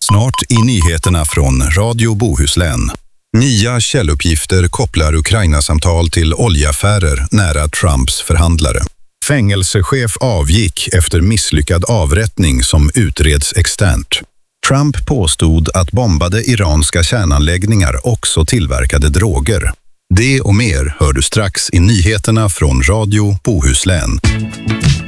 Snart i nyheterna från Radio Bohuslän. Nya källuppgifter kopplar Ukraina-samtal till oljeaffärer nära Trumps förhandlare. Fängelsechef avgick efter misslyckad avrättning som utreds externt. Trump påstod att bombade iranska kärnanläggningar också tillverkade droger. Det och mer hör du strax i nyheterna från Radio Bohuslän.